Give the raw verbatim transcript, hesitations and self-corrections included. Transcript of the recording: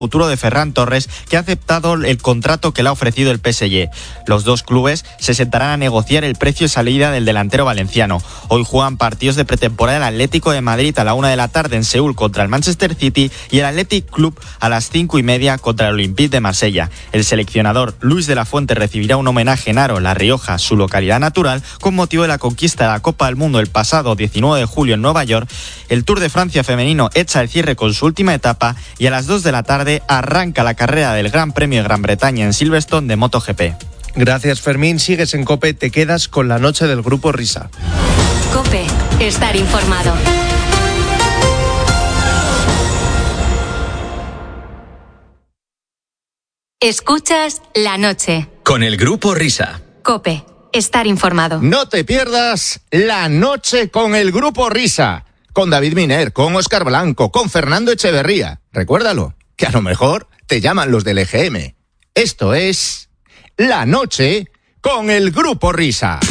futuro de Ferran Torres, que ha aceptado el contrato que le ha ofrecido el P S G. Los dos clubes se sentarán a negociar el precio de salida del delantero valenciano. Hoy juegan partidos de pretemporada el Atlético de Madrid a la una de la tarde en Seúl contra el Manchester City y el Athletic Club a las cinco y media contra el Olympique de Marsella. El seleccionador Luis de la Fuente recibirá un homenaje en Haro, La Rioja, su localidad natural, con motivo de la conquista de la Copa del Mundo el pasado diecinueve de julio en Nueva York. El Tour de Francia femenino echa el cierre con su última etapa y a las dos de la tarde arranca la carrera del Gran Premio de Gran Bretaña en Silverstone de MotoGP. Gracias, Fermín. Sigues en COPE, te quedas con la noche del Grupo Risa. COPE, estar informado. Escuchas La Noche. Con el Grupo Risa. COPE, estar informado. No te pierdas La Noche con el Grupo Risa. Con David Miner, con Óscar Blanco, con Fernando Echeverría. Recuérdalo, que a lo mejor te llaman los del E G M. Esto es La Noche con el Grupo Risa.